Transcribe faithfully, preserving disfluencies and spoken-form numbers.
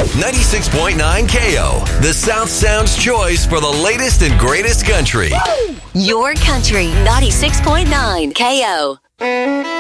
ninety-six point nine K O, the South Sound's choice for the latest and greatest country. Your country, ninety-six point nine K O.